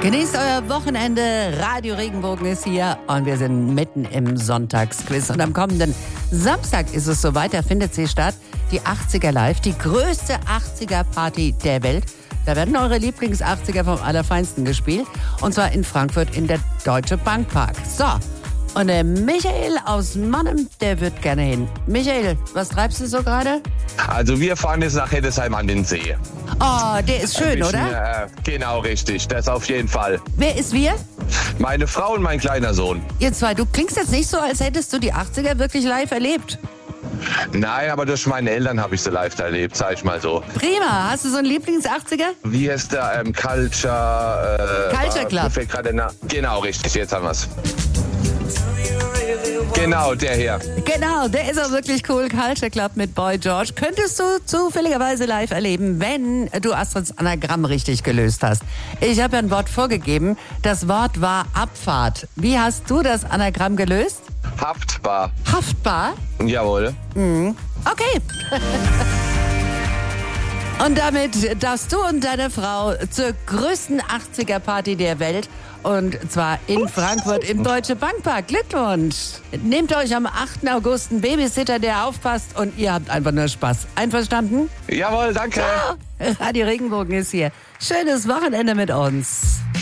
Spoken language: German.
Genießt euer Wochenende. Radio Regenbogen ist hier und wir sind mitten im Sonntagsquiz. Und am kommenden Samstag ist es soweit, da findet sie statt. Die 80er Live, die größte 80er-Party der Welt. Da werden eure Lieblings-80er vom Allerfeinsten gespielt. Und zwar in Frankfurt in der Deutsche Bank Park. So, und der Michael aus Mannheim, der wird gerne hin. Michael, was treibst du so gerade? Also wir fahren jetzt nach Heddesheim an den See. Oh, der ist schön, oder? Genau, richtig. Das auf jeden Fall. Wer ist wir? Meine Frau und mein kleiner Sohn. Ihr zwei, du klingst jetzt nicht so, als hättest du die 80er wirklich live erlebt. Nein, aber durch meine Eltern habe ich sie live erlebt, sag ich mal so. Prima. Hast du so einen Lieblings-80er? Wie ist der Culture... Culture Club. Fällt gerade genau, richtig. Jetzt haben wir's. Genau, der hier. Genau, der ist auch wirklich cool. Culture Club mit Boy George. Könntest du zufälligerweise live erleben, wenn du Astrids Anagramm richtig gelöst hast. Ich habe ja ein Wort vorgegeben. Das Wort war Abfahrt. Wie hast du das Anagramm gelöst? Haftbar. Haftbar? Jawohl. Okay. Und damit darfst du und deine Frau zur größten 80er-Party der Welt. Und zwar in Frankfurt im Deutsche Bank Park. Glückwunsch! Nehmt euch am 8. August einen Babysitter, der aufpasst und ihr habt einfach nur Spaß. Einverstanden? Jawohl, danke. Radio Regenbogen ist hier. Schönes Wochenende mit uns.